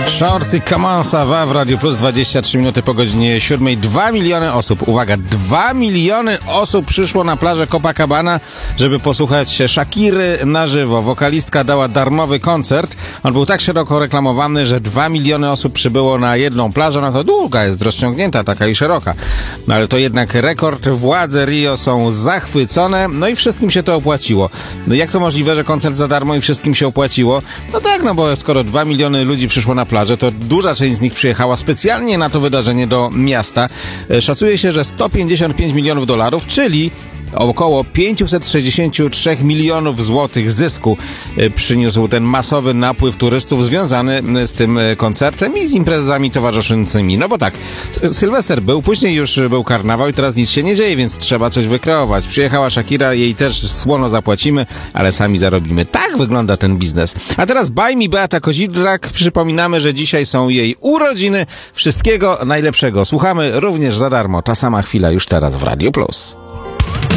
Shorty Comment ça va w Radio Plus, 23 minuty po godzinie 7. 2 miliony osób, uwaga, 2 miliony osób przyszło na plażę Copacabana, żeby posłuchać Shakiry na żywo. Wokalistka dała darmowy koncert. On był tak szeroko reklamowany, że 2 miliony osób przybyło na jedną plażę. No to długa jest, rozciągnięta, taka i szeroka. No ale to jednak rekord. Władze Rio są zachwycone. No i wszystkim się to opłaciło. No jak to możliwe, że koncert za darmo i wszystkim się opłaciło? No tak, no bo skoro 2 miliony ludzi przyszło na plażę, to duża część z nich przyjechała specjalnie na to wydarzenie do miasta. Szacuje się, że 155 milionów dolarów, czyli około 563 milionów złotych zysku przyniósł ten masowy napływ turystów związany z tym koncertem i z imprezami towarzyszącymi. No bo tak, Sylwester był, później już był karnawał i teraz nic się nie dzieje, więc trzeba coś wykreować. Przyjechała Shakira, jej też słono zapłacimy, ale sami zarobimy. Tak wygląda ten biznes. A teraz baj mi Beata Kozidrak. Przypominamy, że dzisiaj są jej urodziny. Wszystkiego najlepszego. Słuchamy również za darmo. Ta sama chwila już teraz w Radio Plus.